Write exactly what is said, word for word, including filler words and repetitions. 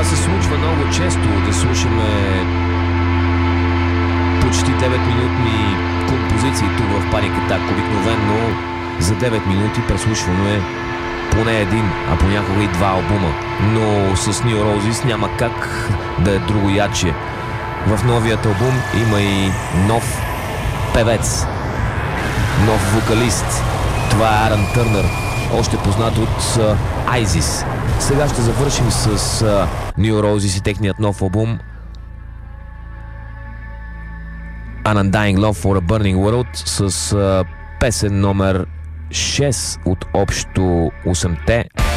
се случва много често, да слушаме почти девет минутни композиции тук в Panic Attack. Обикновено за девет минути преслушваме поне един, а понякога и два албума. Но с New Roses няма как да е друго яче. В новият албум има и нов певец, нов вокалист. Това е Арън Търнър, още познат от uh, Isis. Сега ще завършим с uh, New Roses и техният нов албум An Undying Love for a Burning World с uh, песен номер шест от общо осемте.